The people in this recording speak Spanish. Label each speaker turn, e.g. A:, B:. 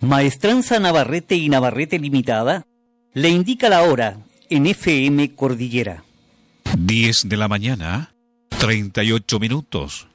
A: Maestranza Navarrete y Navarrete Limitada le indica la hora en FM Cordillera.
B: 10 de la mañana, 38 minutos.